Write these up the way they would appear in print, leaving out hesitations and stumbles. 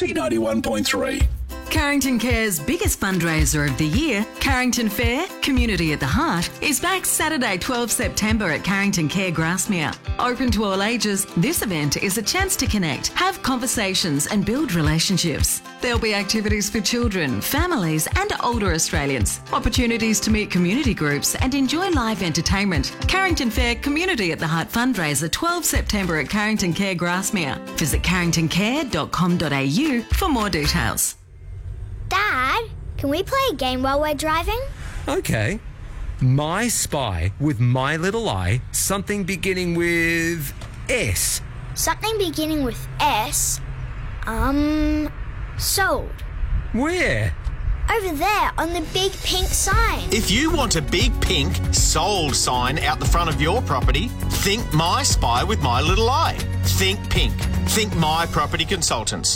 C91.3. Carrington Care's biggest fundraiser of the year, Carrington Fair, Community at the Heart, is back Saturday 12 September at Carrington Care Grasmere. Open to all ages, this event is a chance to connect, have conversations and build relationships. There'll be activities for children, families and older Australians, opportunities to meet community groups and enjoy live entertainment. Carrington Fair Community at the Heart fundraiser 12 September at Carrington Care Grasmere. Visit carringtoncare.com.au for more details. Dad, can we play a game while we're driving? Okay. My Spy with My Little Eye, something beginning with S. Something beginning with S? Sold. Where? Over there on the big pink sign. If you want a big pink sold sign out the front of your property, think My Spy with My Little Eye. Think pink. Think My Property Consultants.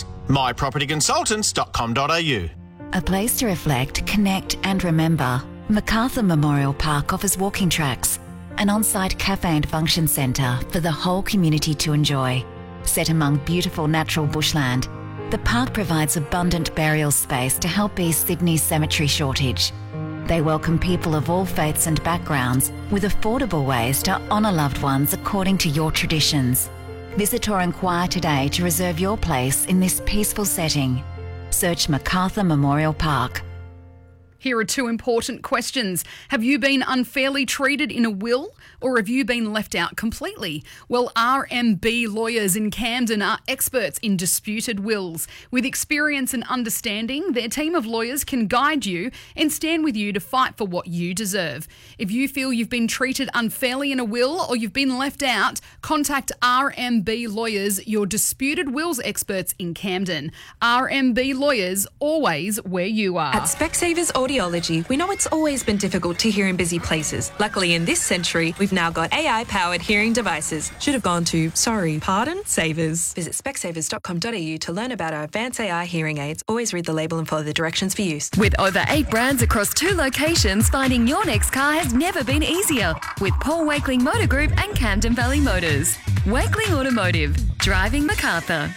mypropertyconsultants.com.au. A place to reflect, connect and remember. MacArthur Memorial Park offers walking tracks, an on-site cafe and function centre for the whole community to enjoy. Set among beautiful natural bushland, the park provides abundant burial space to help ease Sydney's cemetery shortage. They welcome people of all faiths and backgrounds with affordable ways to honour loved ones according to your traditions. Visit or inquire today to reserve your place in this peaceful setting. Search MacArthur Memorial Park. Here are two important questions. Have you been unfairly treated in a will, or have you been left out completely? Well, RMB Lawyers in Camden are experts in disputed wills. With experience and understanding, their team of lawyers can guide you and stand with you to fight for what you deserve. If you feel you've been treated unfairly in a will or you've been left out, contact RMB Lawyers, your disputed wills experts in Camden. RMB Lawyers, always where you are. At Specsavers Audiology, we know it's always been difficult to hear in busy places. Luckily, in this century, we've now got AI-powered hearing devices. Should have gone to, Savers. Visit specsavers.com.au to learn about our advanced AI hearing aids. Always read the label and follow the directions for use. With over 8 brands across 2 locations, finding your next car has never been easier. With Paul Wakeling Motor Group and Camden Valley Motors. Wakeling Automotive, driving MacArthur.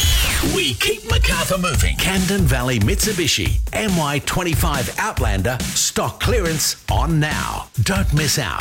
We keep MacArthur moving. Camden Valley Mitsubishi MY25 Outlander stock clearance on now. Don't miss out.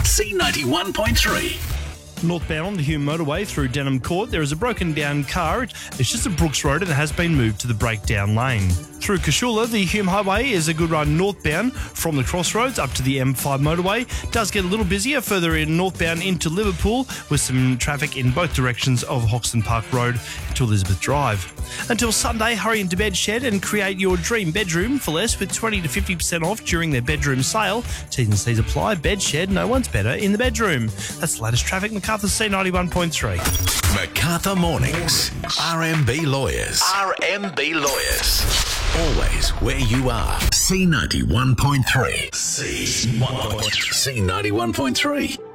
C91.3. Northbound on the Hume Motorway through Denham Court, there is a broken down car. It's just a Brooks Road and it has been moved to the breakdown lane. Through Cashula, the Hume Highway is a good run northbound from the Crossroads up to the M5 motorway. It does get a little busier further in northbound into Liverpool with some traffic in both directions of Hoxton Park Road to Elizabeth Drive. Until Sunday, hurry into Bedshed and create your dream bedroom for less with 20 to 50% off during their bedroom sale. T's and C's apply. Bedshed, no one's better in the bedroom. That's the latest traffic. MacArthur C91.3. MacArthur Mornings. RMB Lawyers. RMB Lawyers. Always where you are. C91.3. C91.3.